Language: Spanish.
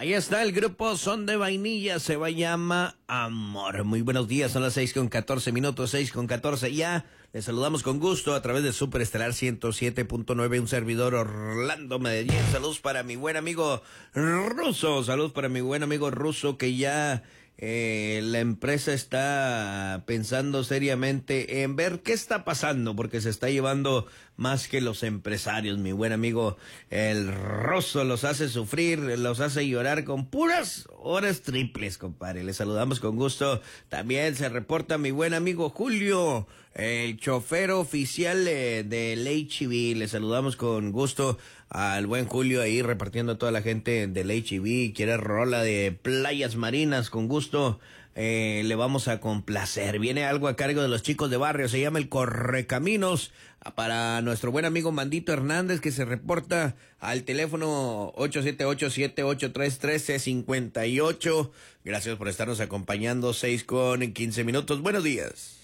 Ahí está el grupo Son de Vainilla, se va llama Amor. Muy buenos días, son las 6:14, 6:14 ya. Les saludamos con gusto a través de Super Estelar 107.9, un servidor Orlando Medellín. Saludos para mi buen amigo Ruso, saludos para mi buen amigo Ruso que ya la empresa está pensando seriamente en ver qué está pasando, porque se está llevando más que los empresarios. Mi buen amigo el Ruso los hace sufrir, los hace llorar con puras horas triples, compadre. Les saludamos con gusto. También se reporta mi buen amigo Julio, el chofer oficial del HEB. Le saludamos con gusto al buen Julio ahí repartiendo a toda la gente del HEB. Quiere rola de playas marinas, con gusto le vamos a complacer. Viene algo a cargo de los chicos de barrio, se llama el Correcaminos, para nuestro buen amigo Mandito Hernández, que se reporta al teléfono 878-783-1358. Gracias por estarnos acompañando, 6:15. Buenos días.